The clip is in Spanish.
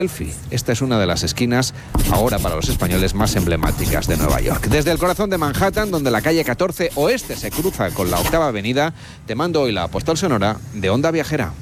selfie. Esta es una de las esquinas, ahora para los españoles, más emblemáticas de Nueva York. Desde el corazón de Manhattan, donde la calle 14 Oeste se cruza con la 8ª Avenida, te mando hoy la postal sonora de Onda Viajera.